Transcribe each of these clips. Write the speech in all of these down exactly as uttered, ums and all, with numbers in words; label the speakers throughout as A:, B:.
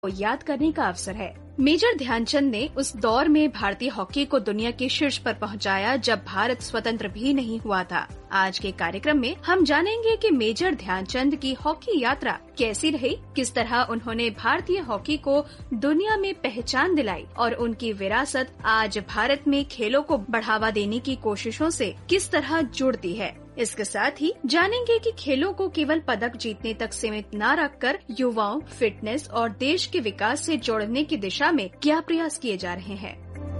A: को याद करने का अवसर है। मेजर ध्यानचंद ने उस दौर में भारतीय हॉकी को दुनिया के शीर्ष पर पहुंचाया जब भारत स्वतंत्र भी नहीं हुआ था। आज के कार्यक्रम में हम जानेंगे कि मेजर ध्यानचंद की हॉकी यात्रा कैसी रही, किस तरह उन्होंने भारतीय हॉकी को दुनिया में पहचान दिलाई और उनकी विरासत आज भारत में खेलों को बढ़ावा देने की कोशिशों से किस तरह जुड़ती है। इसके साथ ही जानेंगे कि खेलों को केवल पदक जीतने तक सीमित न रखकर युवाओं, फिटनेस और देश के विकास से जोड़ने की दिशा में क्या प्रयास किए जा रहे हैं।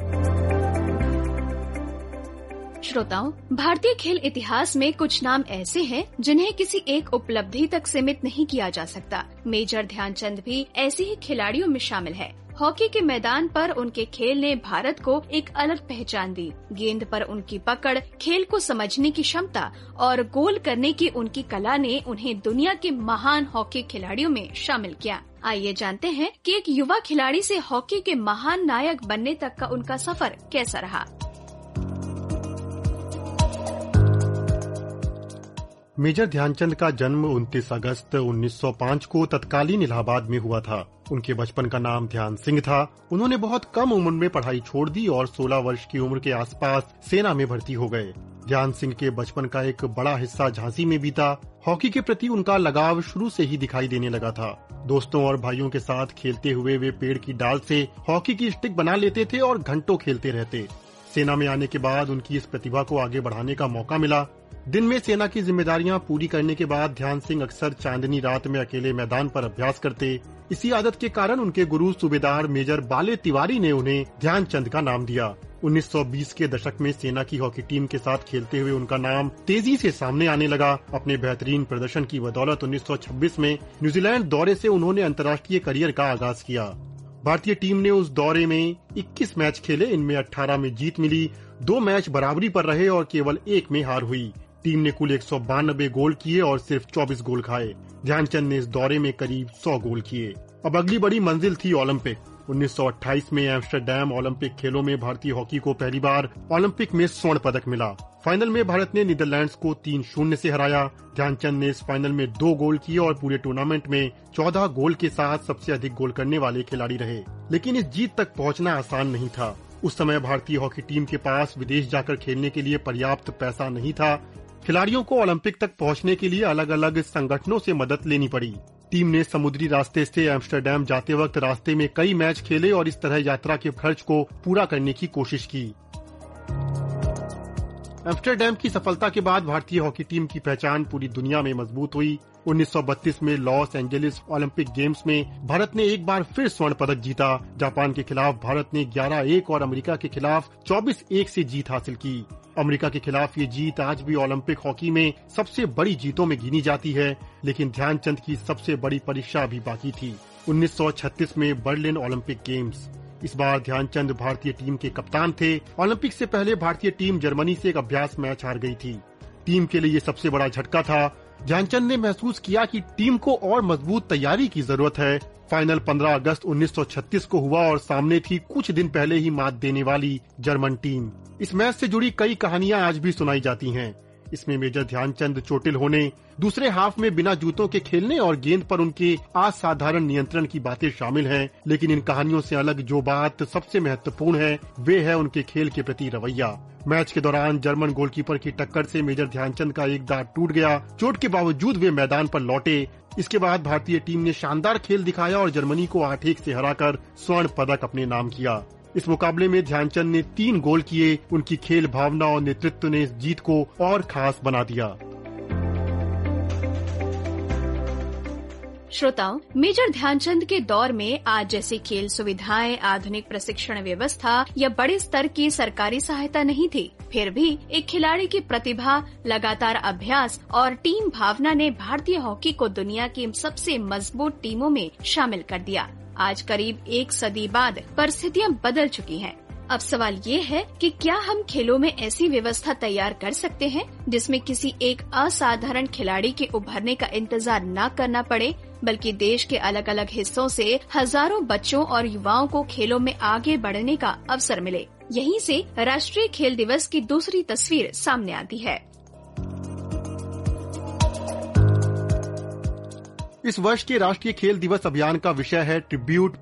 A: श्रोताओं, भारतीय खेल इतिहास में कुछ नाम ऐसे हैं जिन्हें किसी एक उपलब्धि तक सीमित नहीं किया जा सकता। मेजर ध्यानचंद भी ऐसे ही खिलाड़ियों में शामिल है। हॉकी के मैदान पर उनके खेल ने भारत को एक अलग पहचान दी। गेंद पर उनकी पकड़, खेल को समझने की क्षमता और गोल करने की उनकी कला ने उन्हें दुनिया के महान हॉकी खिलाड़ियों में शामिल किया। आइए जानते हैं कि एक युवा खिलाड़ी से हॉकी के महान नायक बनने तक का उनका सफर कैसा रहा।
B: मेजर ध्यानचंद का जन्म उनतीस अगस्त उन्नीस सौ पाँच को तत्कालीन इलाहाबाद में हुआ था। उनके बचपन का नाम ध्यान सिंह था। उन्होंने बहुत कम उम्र में पढ़ाई छोड़ दी और सोलह वर्ष की उम्र के आसपास सेना में भर्ती हो गए। ध्यान सिंह के बचपन का एक बड़ा हिस्सा झांसी में बीता। हॉकी के प्रति उनका लगाव शुरू से ही दिखाई देने लगा था। दोस्तों और भाइयों के साथ खेलते हुए वे पेड़ की डाल से हॉकी की स्टिक बना लेते थे और घंटों खेलते रहते। सेना में आने के बाद उनकी इस प्रतिभा को आगे बढ़ाने का मौका मिला। दिन में सेना की जिम्मेदारियां पूरी करने के बाद ध्यान सिंह अक्सर चांदनी रात में अकेले मैदान पर अभ्यास करते। इसी आदत के कारण उनके गुरु सूबेदार मेजर बाले तिवारी ने उन्हें ध्यानचंद का नाम दिया। उन्नीस सौ बीस के दशक में सेना की हॉकी टीम के साथ खेलते हुए उनका नाम तेजी से सामने आने लगा। अपने बेहतरीन प्रदर्शन की बदौलत उन्नीस सौ छब्बीस में न्यूजीलैंड दौरे से उन्होंने अंतर्राष्ट्रीय करियर का आगाज किया। भारतीय टीम ने उस दौरे में इक्कीस मैच खेले। इनमें अठारह में जीत मिली, दो मैच बराबरी पर रहे और केवल एक में हार हुई। टीम ने कुल एक सौ बानबे गोल किए और सिर्फ चौबीस गोल खाए। ध्यानचंद ने इस दौरे में करीब सौ गोल किए। अब अगली बड़ी मंजिल थी ओलंपिक। उन्नीस सौ अट्ठाईस में एम्स्टर्डम ओलंपिक खेलों में भारतीय हॉकी को पहली बार ओलंपिक में स्वर्ण पदक मिला। फाइनल में भारत ने नीदरलैंड्स को तीन शून्य से हराया। ध्यानचंद ने इस फाइनल में दो गोल किए और पूरे टूर्नामेंट में चौदह गोल के साथ सबसे अधिक गोल करने वाले खिलाड़ी रहे। लेकिन इस जीत तक पहुंचना आसान नहीं था। उस समय भारतीय हॉकी टीम के पास विदेश जाकर खेलने के लिए पर्याप्त पैसा नहीं था। खिलाड़ियों को ओलंपिक तक पहुंचने के लिए अलग अलग संगठनों से मदद लेनी पड़ी। टीम ने समुद्री रास्ते से एम्स्टर्डम जाते वक्त रास्ते में कई मैच खेले और इस तरह यात्रा के खर्च को पूरा करने की कोशिश की। एम्स्टर्डम की सफलता के बाद भारतीय हॉकी टीम की पहचान पूरी दुनिया में मजबूत हुई। उन्नीस सौ बत्तीस में लॉस एंजेलिस ओलंपिक गेम्स में भारत ने एक बार फिर स्वर्ण पदक जीता। जापान के खिलाफ भारत ने ग्यारह एक और अमेरिका के खिलाफ चौबीस एक से जीत हासिल की। अमेरिका के खिलाफ ये जीत आज भी ओलंपिक हॉकी में सबसे बड़ी जीतों में गिनी जाती है। लेकिन ध्यानचंद की सबसे बड़ी परीक्षा अभी बाकी थी। उन्नीस सौ छत्तीस में बर्लिन ओलंपिक गेम्स। इस बार ध्यानचंद भारतीय टीम के कप्तान थे। ओलंपिक से पहले भारतीय टीम जर्मनी से एक अभ्यास मैच हार गई थी। टीम के लिए ये सबसे बड़ा झटका था। ध्यानचंद ने महसूस किया कि टीम को और मजबूत तैयारी की जरूरत है। फाइनल पंद्रह अगस्त उन्नीस सौ छत्तीस को हुआ और सामने थी कुछ दिन पहले ही मात देने वाली जर्मन टीम। इस मैच से जुड़ी कई कहानियां आज भी सुनाई जाती हैं। इसमें मेजर ध्यानचंद चोटिल होने, दूसरे हाफ में बिना जूतों के खेलने और गेंद पर उनके असाधारण नियंत्रण की बातें शामिल हैं। लेकिन इन कहानियों से अलग जो बात सबसे महत्वपूर्ण है वे है उनके खेल के प्रति रवैया। मैच के दौरान जर्मन गोलकीपर की टक्कर से मेजर ध्यानचंद का एक दांत टूट गया। चोट के बावजूद वे मैदान पर लौटे। इसके बाद भारतीय टीम ने शानदार खेल दिखाया और जर्मनी को आठ एक से हराकर स्वर्ण पदक अपने नाम किया। इस मुकाबले में ध्यानचंद ने तीन गोल किए। उनकी खेल भावना और नेतृत्व ने इस जीत को और खास बना दिया।
A: श्रोताओं, मेजर ध्यानचंद के दौर में आज जैसी खेल सुविधाएं, आधुनिक प्रशिक्षण व्यवस्था या बड़े स्तर की सरकारी सहायता नहीं थी। फिर भी एक खिलाड़ी की प्रतिभा, लगातार अभ्यास और टीम भावना ने भारतीय हॉकी को दुनिया की सबसे मजबूत टीमों में शामिल कर दिया। आज करीब एक सदी बाद परिस्थितियां बदल चुकी हैं। अब सवाल ये है कि क्या हम खेलों में ऐसी व्यवस्था तैयार कर सकते हैं जिसमें किसी एक असाधारण खिलाड़ी के उभरने का इंतजार न करना पड़े, बल्कि देश के अलग अलग हिस्सों से हजारों बच्चों और युवाओं को खेलों में आगे बढ़ने का अवसर मिले। यहीं से राष्ट्रीय खेल दिवस की दूसरी तस्वीर सामने आती है।
B: इस वर्ष के राष्ट्रीय खेल दिवस अभियान का विषय है ट्रिब्यूट